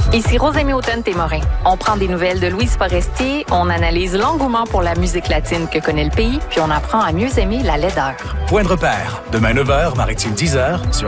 Ici Rosemée Automne-Témorin. On prend des nouvelles de Louise Forestier, on analyse l'engouement pour la musique latine que connaît le pays, puis on apprend à mieux aimer la laideur. Point de repère, demain 9h, Maritime 10h, sur